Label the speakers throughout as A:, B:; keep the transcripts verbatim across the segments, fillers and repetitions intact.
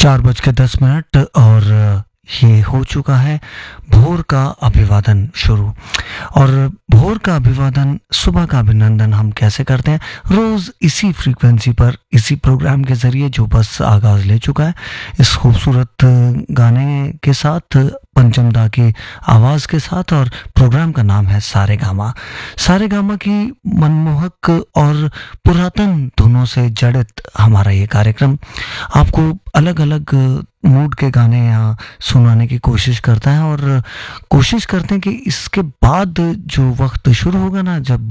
A: चार बज के दस मिनट और ये हो चुका है भोर का अभिवादन शुरू। और भोर का अभिवादन, सुबह का अभिनंदन हम कैसे करते हैं? रोज़ इसी फ्रीक्वेंसी पर, इसी प्रोग्राम के ज़रिए जो बस आगाज़ ले चुका है, इस खूबसूरत गाने के साथ, पंचम दा की आवाज़ के साथ। और प्रोग्राम का नाम है सारे गामा। सारे गामा की मनमोहक और पुरातन धुनों से जड़ित हमारा ये कार्यक्रम आपको अलग अलग मूड के गाने यहाँ सुनाने की कोशिश करता है। और कोशिश करते हैं कि इसके बाद जो वक्त शुरू होगा ना, जब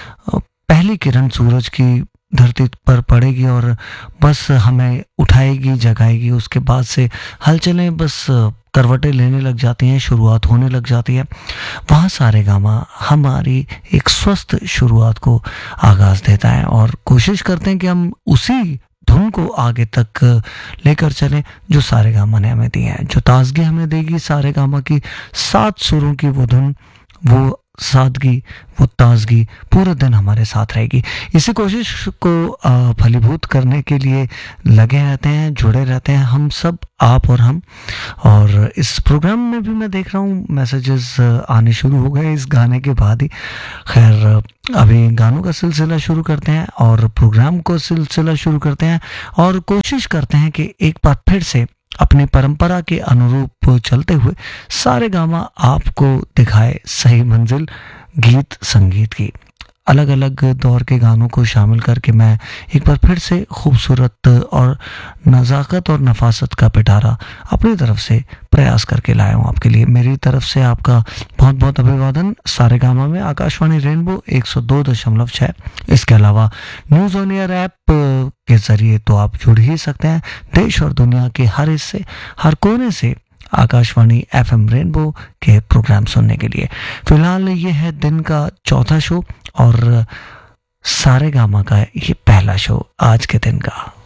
A: पहली किरण सूरज की धरती पर पड़ेगी और बस हमें उठाएगी, जगाएगी, उसके बाद से हलचलें बस करवटें लेने लग जाती हैं, शुरुआत होने लग जाती है। वहाँ सारे गामा हमारी एक स्वस्थ शुरुआत को आगाज़ देता है और कोशिश करते हैं कि हम उसी धुन को आगे तक लेकर चलें जो सारे गामा ने हमें दी है, जो ताजगी हमें देगी। सारे गामा की सात सुरों की वो धुन, वो सादगी, वो ताजगी पूरे दिन हमारे साथ रहेगी। इसी कोशिश को फलीभूत करने के लिए लगे रहते हैं, जुड़े रहते हैं हम सब, आप और हम। और इस प्रोग्राम में भी मैं देख रहा हूँ मैसेजेस आने शुरू हो गए इस गाने के बाद ही। खैर, अभी गानों का सिलसिला शुरू करते हैं और प्रोग्राम को सिलसिला शुरू करते हैं और कोशिश करते हैं कि एक बार फिर से अपनी परंपरा के अनुरूप चलते हुए सारे गामा आपको दिखाए सही मंजिल गीत संगीत की। अलग अलग दौर के गानों को शामिल करके मैं एक बार फिर से खूबसूरत और नज़ाकत और नफासत का पिटारा अपनी तरफ से प्रयास करके लाया हूँ आपके लिए। मेरी तरफ से आपका बहुत बहुत अभिवादन। सारे गामा में आकाशवाणी रेनबो एक सौ दो दशमलव छः, इसके अलावा न्यूज़ ऑन एयर ऐप के ज़रिए तो आप जुड़ ही सकते हैं देश और दुनिया के हर हिस्से, हर कोने से आकाशवाणी एफएम रेनबो के प्रोग्राम सुनने के लिए। फिलहाल ये है दिन का चौथा शो और सारे गामा का ये पहला शो आज के दिन का।